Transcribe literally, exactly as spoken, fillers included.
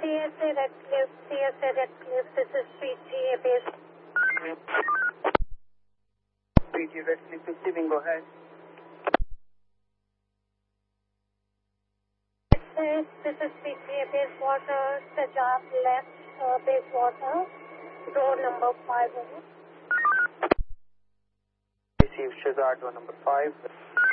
C S A Redcliffe, C S A Redcliffe, this is P G A base. P G A Redcliffe receiving, go ahead. This, this is P G A base water, Sajab left, uh, base water, door number five. Receive Shazad, door number five.